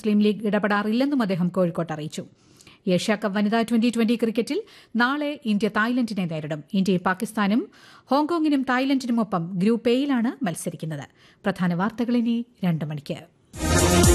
മുസ്ലിം league ഇടപെടാറില്ലെന്നും അദ്ദേഹം കോഴിക്കോട്ട് അറിയിച്ചു. ഏഷ്യാകപ്പ് വനിതാ 2020 ക്രിക്കറ്റിൽ നാളെ ഇന്ത്യ തായ്ലൻഡിനെ നേരിടും. ഇന്ത്യയും പാകിസ്ഥാനും ഹോങ്കോങ്ങിനും തായ്ലൻഡിനുമൊപ്പം ഗ്രൂപ്പ് എയിലാണ് മത്സരിക്കുന്നത്. പ്രധാന വാർത്തകൾ ഇനി 2 മണിക്ക്.